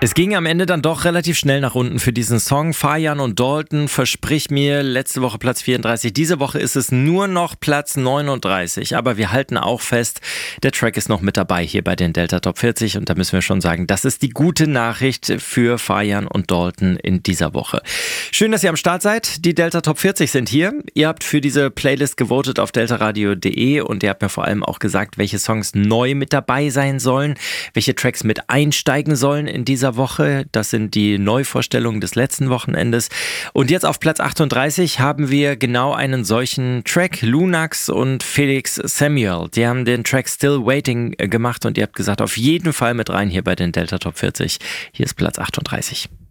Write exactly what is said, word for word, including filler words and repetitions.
Es ging am Ende dann doch relativ schnell nach unten für diesen Song. Fajan und Dalton, Versprich mir, letzte Woche Platz vierunddreißig. Diese Woche ist es nur noch Platz neununddreißig. Aber wir halten auch fest, der Track ist noch mit dabei hier bei den Delta Top vierzig. Und da müssen wir schon sagen, das ist die gute Nachricht für Fajan und Dalton in dieser Woche. Schön, dass ihr am Start seid. Die Delta Top vierzig sind hier. Ihr habt für diese Playlist gewotet auf deltaradio punkt de und ihr habt mir vor allem auch gesagt, welche Songs neu mit dabei sein sollen, welche Tracks mit einsteigen sollen in dieser Woche. Das sind die Neuvorstellungen des letzten Wochenendes. Und jetzt auf Platz achtunddreißig haben wir genau einen solchen Track. Lunax und Felix Samuel. Die haben den Track Still Waiting gemacht und ihr habt gesagt, auf jeden Fall mit rein hier bei den Delta Top vierzig. Hier ist Platz achtunddreißig.